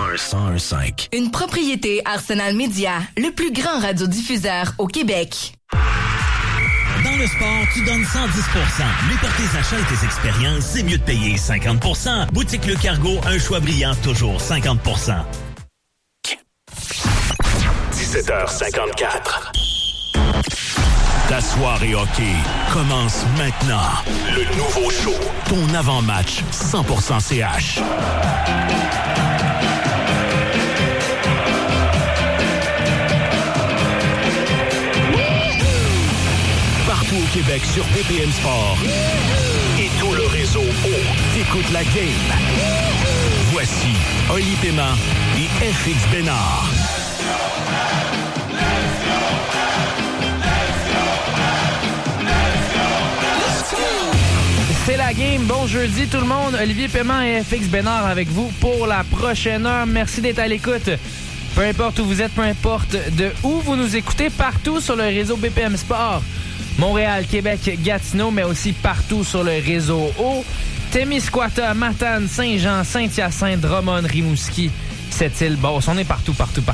101.5. Une propriété Arsenal Média, le plus grand radiodiffuseur au Québec. Dans le sport, tu donnes 110%. Mais pour tes achats et tes expériences, c'est mieux de payer 50%. Boutique Le Cargo, un choix brillant, toujours 50%. 17h54. Ta soirée hockey commence maintenant. Le nouveau show, ton avant-match 100% CH. Partout au Québec sur BPM Sport et tout le réseau t'écoutes la game. Voici Oli Paiement et FX Bénard. C'est la game. Bon jeudi tout le monde. Olivier Paiement et FX Bénard avec vous pour la prochaine heure. Merci d'être à l'écoute. Peu importe où vous êtes, peu importe de où vous nous écoutez, partout sur le réseau BPM Sport. Montréal, Québec, Gatineau, mais aussi partout sur le réseau O. Témiscouata, Matane, Saint-Jean, Saint-Hyacinthe, Drummond, Rimouski, Sept-Îles, Beauce. On est partout.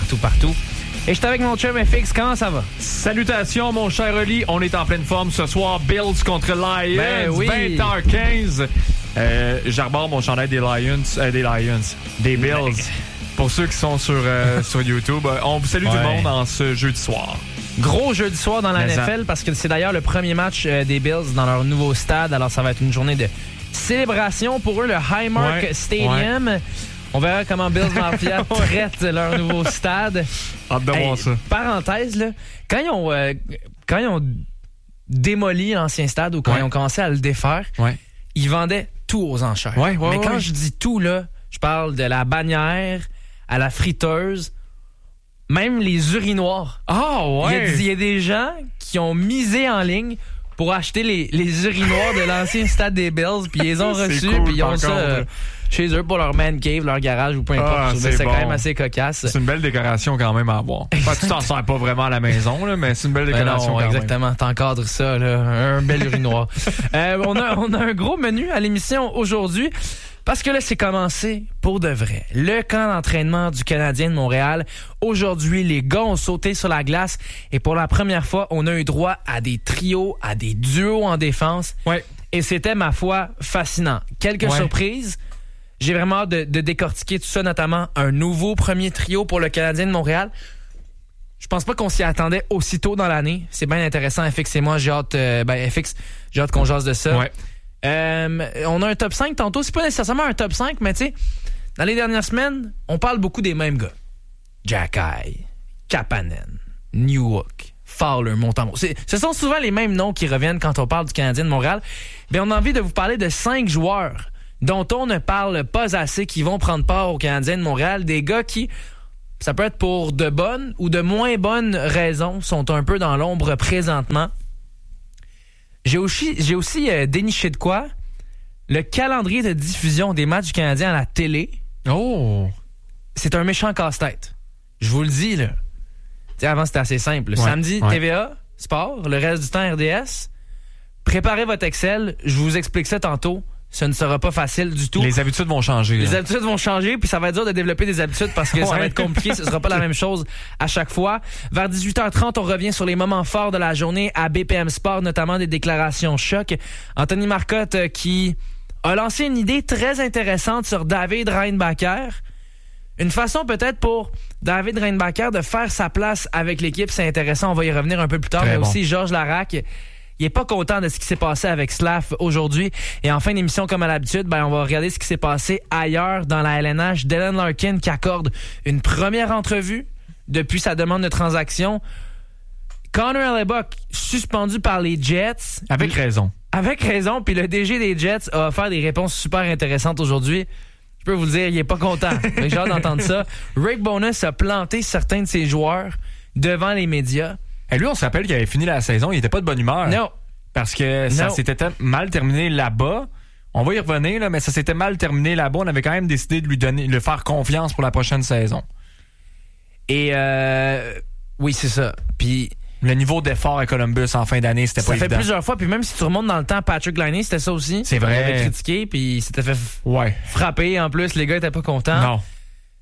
Et je suis avec mon chum FX. Comment ça va? Salutations, mon cher Oli. On est en pleine forme ce soir. Bills contre Lions. Ben oui. 20h15. J'arbore mon chandail des Bills. Pour ceux qui sont sur YouTube, on vous salue tout le monde en ce jeudi soir. Gros jeudi soir dans la NFL parce que c'est d'ailleurs le premier match des Bills dans leur nouveau stade. Alors ça va être une journée de célébration pour eux, le Highmark Stadium. Ouais. On verra comment Bills Mafia traite leur nouveau stade. Hâte de voir ça. Parenthèse, là, quand ils ont démoli l'ancien stade ou quand ils ont commencé à le défaire, ils vendaient tout aux enchères. Mais quand je dis tout, là, je parle de la bannière à la friteuse, même les urinoirs. Il y a des gens qui ont misé en ligne pour acheter les urinoirs de l'ancien stade des Bills, puis ils les ont reçus, puis ils ont ça chez eux pour leur man cave, leur garage ou peu importe. C'est quand même assez cocasse. C'est une belle décoration quand même à avoir. Enfin, tu t'en sers pas vraiment à la maison, là, mais c'est une belle décoration quand exactement. même. T'encadres ça, là, un bel urinoir. On a un gros menu à l'émission aujourd'hui. Parce que là, c'est commencé pour de vrai. Le camp d'entraînement du Canadien de Montréal. Aujourd'hui, les gars ont sauté sur la glace et pour la première fois, on a eu droit à des trios, à des duos en défense. Et c'était, ma foi, fascinant. Quelques surprises. J'ai vraiment hâte de décortiquer tout ça, notamment un nouveau premier trio pour le Canadien de Montréal. Je pense pas qu'on s'y attendait aussitôt dans l'année. C'est bien intéressant, FX et moi. J'ai hâte qu'on jase de ça. On a un top 5 tantôt. C'est pas nécessairement un top 5, mais tu sais, dans les dernières semaines, on parle beaucoup des mêmes gars. Jacky, Kapanen, Newhook, Fowler, Montembeault. Ce sont souvent les mêmes noms qui reviennent quand on parle du Canadien de Montréal. Mais on a envie de vous parler de 5 joueurs dont on ne parle pas assez, qui vont prendre part au Canadien de Montréal. Des gars qui, ça peut être pour de bonnes ou de moins bonnes raisons, sont un peu dans l'ombre présentement. J'ai aussi déniché de quoi? Le calendrier de diffusion des matchs du Canadien à la télé. C'est un méchant casse-tête. Je vous le dis, là. T'sais, avant, c'était assez simple. Samedi, TVA, Sport, le reste du temps, RDS. Préparez votre Excel. Je vous explique ça tantôt. Ce ne sera pas facile du tout. Les habitudes vont changer. Les habitudes vont changer, puis ça va être dur de développer des habitudes parce que ça va être compliqué. Ce ne sera pas la même chose à chaque fois. Vers 18h30, on revient sur les moments forts de la journée à BPM Sport, notamment des déclarations choc. Anthony Marcotte qui a lancé une idée très intéressante sur David Reinbacher. Une façon peut-être pour David Reinbacher de faire sa place avec l'équipe. C'est intéressant, on va y revenir un peu plus tard. Très mais bon. Aussi Georges Laraque. Il est pas content de ce qui s'est passé avec Slav aujourd'hui. Et en fin d'émission, comme à l'habitude, on va regarder ce qui s'est passé ailleurs dans la LNH. Dylan Larkin qui accorde une première entrevue depuis sa demande de transaction. Connor Hellebuyck suspendu par les Jets. Avec raison. Avec raison. Puis le DG des Jets a offert des réponses super intéressantes aujourd'hui. Je peux vous le dire, il est pas content. J'ai hâte d'entendre ça. Rick Bowness a planté certains de ses joueurs devant les médias. Et lui, on se rappelle qu'il avait fini la saison, il était pas de bonne humeur. Non. Parce que ça s'était mal terminé là-bas. On va y revenir, là, mais ça s'était mal terminé là-bas. On avait quand même décidé de lui faire confiance pour la prochaine saison. Et oui, c'est ça. Puis le niveau d'effort à Columbus en fin d'année, c'était pas évident. Ça fait plusieurs fois. Puis même si tu remontes dans le temps, Patrick Laine, c'était ça aussi. C'est vrai. Il avait critiqué, puis il s'était fait frapper. En plus, les gars étaient pas contents. Non.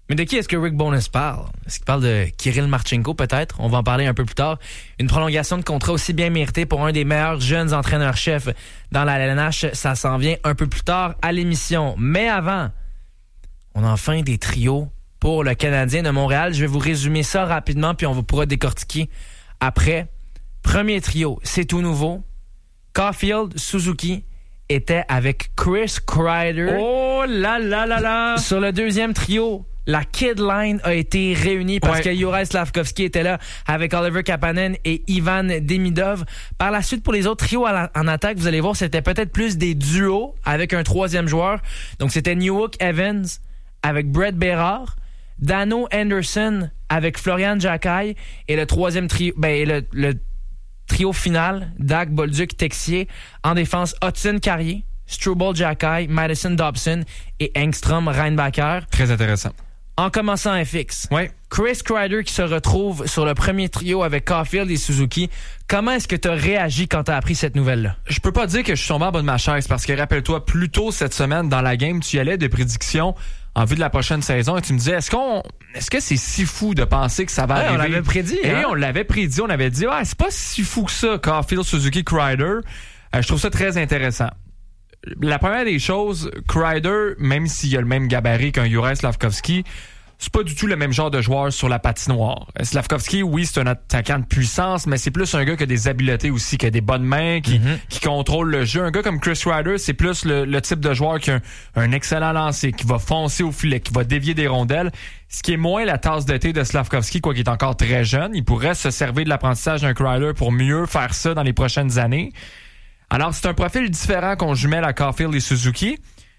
Mais de qui est-ce que Rick Bowness parle? Est-ce qu'il parle de Kirill Marchenko, peut-être? On va en parler un peu plus tard. Une prolongation de contrat aussi bien méritée pour un des meilleurs jeunes entraîneurs-chefs dans la LNH. Ça s'en vient un peu plus tard à l'émission. Mais avant, on a enfin des trios pour le Canadien de Montréal. Je vais vous résumer ça rapidement, puis on pourra décortiquer après. Premier trio, c'est tout nouveau. Caulfield, Suzuki était avec Chris Kreider. Oh là là là là! Sur le deuxième trio, la Kid Line a été réunie parce que Juraj Slafkovský était là avec Oliver Kapanen et Ivan Demidov. Par la suite, pour les autres trios en attaque, vous allez voir, c'était peut-être plus des duos avec un troisième joueur. Donc, c'était Newhook Evans avec Brett Bérard, Dano Anderson avec Florian Jacquet et le troisième trio, le trio final, Dak, Bolduc, Texier. En défense, Hudson Carrier, Struble Jacquet, Madison Dobson et Engstrom Reinbacher. Très intéressant. En commençant FX, ouais. Chris Kreider qui se retrouve sur le premier trio avec Caulfield et Suzuki. Comment est-ce que tu as réagi quand tu as appris cette nouvelle-là? Je peux pas dire que je suis tombé en bas de ma chaise parce que, rappelle-toi, plus tôt cette semaine, dans la game, tu y allais de prédictions en vue de la prochaine saison et tu me disais, est-ce que c'est si fou de penser que ça va arriver? On l'avait prédit. Et on l'avait prédit, on avait dit, c'est pas si fou que ça, Caulfield, Suzuki, Kreider. Je trouve ça très intéressant. La première des choses, Kreider, même s'il a le même gabarit qu'un Juraj Slafkovský, c'est pas du tout le même genre de joueur sur la patinoire. Slafkovský, oui, c'est un attaquant de puissance, mais c'est plus un gars qui a des habiletés aussi, qui a des bonnes mains, qui contrôle le jeu. Un gars comme Chris Kreider, c'est plus le type de joueur qui a un excellent lancer, qui va foncer au filet, qui va dévier des rondelles. Ce qui est moins la tasse de thé de Slafkovský, quoi qu'il est encore très jeune. Il pourrait se servir de l'apprentissage d'un Kreider pour mieux faire ça dans les prochaines années. Alors, c'est un profil différent qu'on jumelle à Caulfield et Suzuki.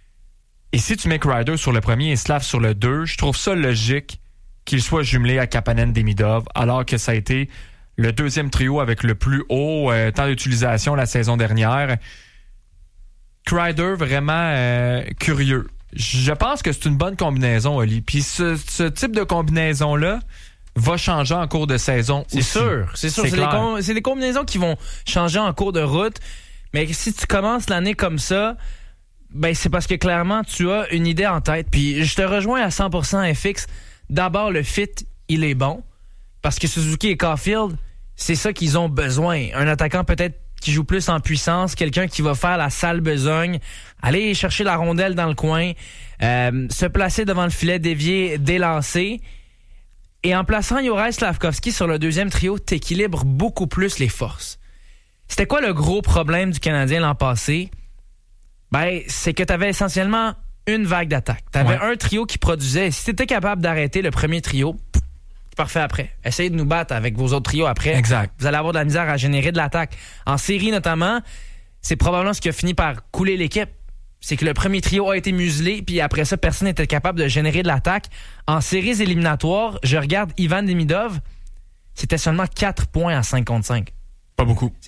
Et si tu mets Kreider sur le premier et Slav sur le 2, je trouve ça logique qu'il soit jumelé à Kapanen Demidov, alors que ça a été le deuxième trio avec le plus haut temps d'utilisation la saison dernière. Kreider, vraiment curieux. Je pense que c'est une bonne combinaison, Oli. Puis ce type de combinaison-là va changer en cours de saison. C'est sûr. C'est des combinaisons qui vont changer en cours de route. Mais si tu commences l'année comme ça, c'est parce que clairement, tu as une idée en tête. Puis je te rejoins à 100% FX. D'abord, le fit, il est bon. Parce que Suzuki et Caulfield, c'est ça qu'ils ont besoin. Un attaquant peut-être qui joue plus en puissance, quelqu'un qui va faire la sale besogne, aller chercher la rondelle dans le coin, se placer devant le filet, dévier, délancer. Et en plaçant Juraj Slafkovský sur le deuxième trio, t'équilibres beaucoup plus les forces. C'était quoi le gros problème du Canadien l'an passé? C'est que tu avais essentiellement une vague d'attaque. Tu avais un trio qui produisait. Si tu étais capable d'arrêter le premier trio, c'est parfait après. Essayez de nous battre avec vos autres trios après. Exact. Vous allez avoir de la misère à générer de l'attaque. En série notamment, c'est probablement ce qui a fini par couler l'équipe. C'est que le premier trio a été muselé, puis après ça, personne n'était capable de générer de l'attaque. En séries éliminatoires, je regarde Ivan Demidov, c'était seulement 4 points à 5 contre 5. Pas beaucoup.